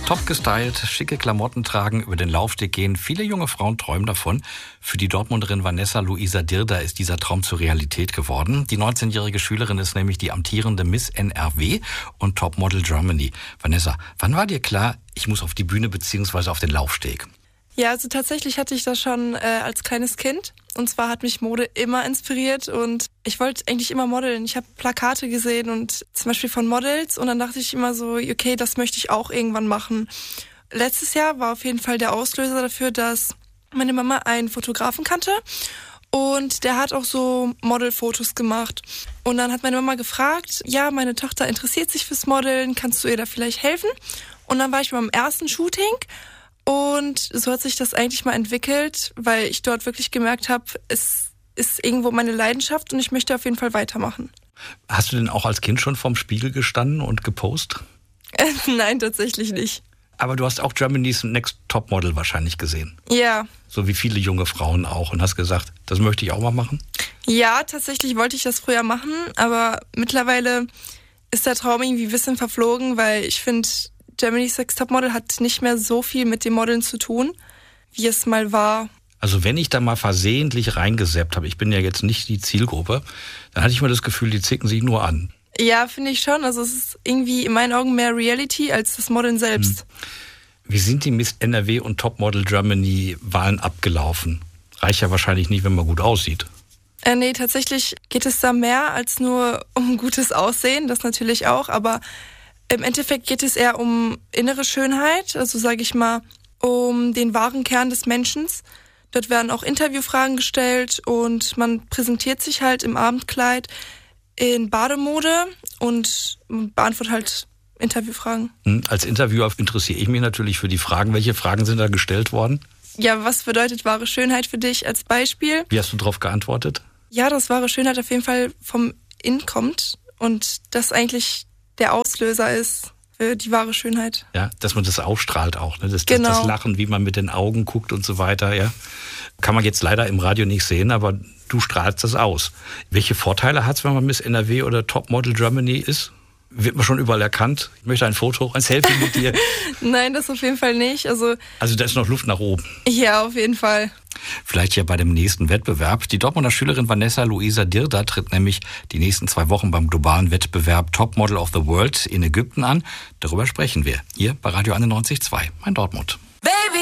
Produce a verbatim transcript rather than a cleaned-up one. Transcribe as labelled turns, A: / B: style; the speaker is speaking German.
A: Top gestylt, schicke Klamotten tragen, über den Laufsteg gehen. Viele junge Frauen träumen davon. Für die Dortmunderin Vanessa Luisa Dirda ist dieser Traum zur Realität geworden. Die neunzehnjährige Schülerin ist nämlich die amtierende Miss N R W und Topmodel Germany. Vanessa, wann war dir klar, ich muss auf die Bühne bzw. auf den Laufsteg?
B: Ja, also tatsächlich hatte ich das schon äh, als kleines Kind. Und zwar hat mich Mode immer inspiriert und ich wollte eigentlich immer modeln. Ich habe Plakate gesehen und zum Beispiel von Models und dann dachte ich immer so, okay, das möchte ich auch irgendwann machen. Letztes Jahr war auf jeden Fall der Auslöser dafür, dass meine Mama einen Fotografen kannte und der hat auch so Modelfotos gemacht. Und dann hat meine Mama gefragt, ja, meine Tochter interessiert sich fürs Modeln, kannst du ihr da vielleicht helfen? Und dann war ich beim ersten Shooting. Und so hat sich das eigentlich mal entwickelt, weil ich dort wirklich gemerkt habe, es ist irgendwo meine Leidenschaft und ich möchte auf jeden Fall weitermachen.
A: Hast du denn auch als Kind schon vorm Spiegel gestanden und gepostet?
B: Nein, tatsächlich nicht.
A: Aber du hast auch Germany's Next Topmodel wahrscheinlich gesehen.
B: Ja.
A: So wie viele junge Frauen auch und hast gesagt, das möchte ich auch mal machen?
B: Ja, tatsächlich wollte ich das früher machen, aber mittlerweile ist der Traum irgendwie ein bisschen verflogen, weil ich finde, Germany's Next Topmodel hat nicht mehr so viel mit dem Modeln zu tun, wie es mal war.
A: Also wenn ich da mal versehentlich reingesappt habe, ich bin ja jetzt nicht die Zielgruppe, dann hatte ich mal das Gefühl, die zicken sich nur an.
B: Ja, finde ich schon. Also es ist irgendwie in meinen Augen mehr Reality als das Modeln selbst. Hm.
A: Wie sind die Miss N R W und Topmodel Germany Wahlen abgelaufen? Reicht ja wahrscheinlich nicht, wenn man gut aussieht.
B: Äh, nee, tatsächlich geht es da mehr als nur um gutes Aussehen, das natürlich auch, aber im Endeffekt geht es eher um innere Schönheit, also sage ich mal, um den wahren Kern des Menschen. Dort werden auch Interviewfragen gestellt und man präsentiert sich halt im Abendkleid in Bademode und beantwortet halt Interviewfragen.
A: Als Interviewer interessiere ich mich natürlich für die Fragen. Welche Fragen sind da gestellt worden?
B: Ja, was bedeutet wahre Schönheit für dich als Beispiel?
A: Wie hast du darauf geantwortet?
B: Ja, dass wahre Schönheit auf jeden Fall vom Innen kommt und das eigentlich der Auslöser ist für die wahre Schönheit. Ja,
A: dass man das ausstrahlt auch, ne? Das,
B: genau.
A: das, das Lachen, wie man mit den Augen guckt und so weiter, ja. Kann man jetzt leider im Radio nicht sehen, aber du strahlst das aus. Welche Vorteile hat es, wenn man Miss N R W oder Topmodel Germany ist? Wird man schon überall erkannt? Ich möchte ein Foto, ein Selfie mit dir.
B: Nein, das auf jeden Fall nicht. Also,
A: also da ist noch Luft nach oben.
B: Ja, auf jeden Fall.
A: Vielleicht ja bei dem nächsten Wettbewerb. Die Dortmunder Schülerin Vanessa Luisa Dirda tritt nämlich die nächsten zwei Wochen beim globalen Wettbewerb Top Model of the World in Ägypten an. Darüber sprechen wir hier bei Radio einundneunzig Komma zwei, mein Dortmund.